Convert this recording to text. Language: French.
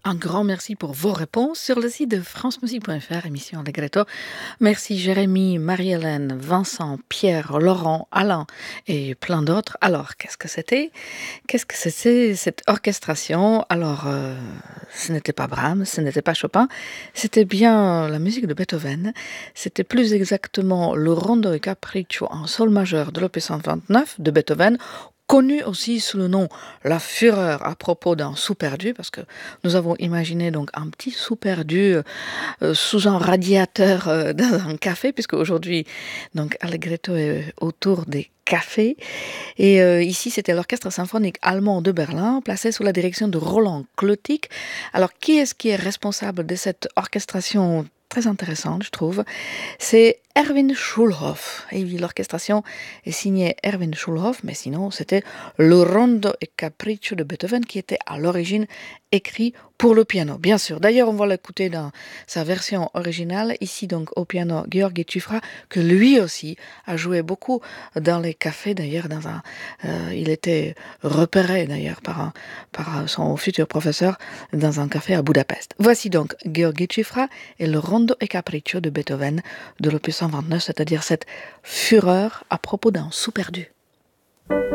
Un grand merci pour vos réponses sur le site de francemusique.fr, émission Allegretto. Merci Jérémy, Marie-Hélène, Vincent, Pierre, Laurent, Alain et plein d'autres. Alors, qu'est-ce que c'était? Qu'est-ce que c'était cette orchestration? Alors, ce n'était pas Brahms, ce n'était pas Chopin, c'était bien la musique de Beethoven. C'était plus exactement le Rondo e Capriccio en sol majeur de l'opus 129 de Beethoven, connu aussi sous le nom La Fureur à propos d'un sou perdu, parce que nous avons imaginé donc un petit sou perdu sous un radiateur dans un café, puisque aujourd'hui donc Allegretto est autour des cafés. Et ici, c'était l'orchestre symphonique allemand de Berlin, placé sous la direction de Roland Klötig. Alors, qui est responsable de cette orchestration très intéressante, je trouve? C'est Erwin Schulhoff. Et oui, l'orchestration est signée Erwin Schulhoff, mais sinon, c'était le Rondo e Capriccio de Beethoven qui était à l'origine écrit pour le piano, bien sûr. D'ailleurs, on va l'écouter dans sa version originale, ici donc au piano György Tufra, que lui aussi a joué beaucoup dans les cafés. D'ailleurs, il était repéré d'ailleurs par son futur professeur dans un café à Budapest. Voici donc György Tufra et le Rondo e Capriccio de Beethoven de l'opus 129, c'est-à-dire cette fureur à propos d'un sou perdu.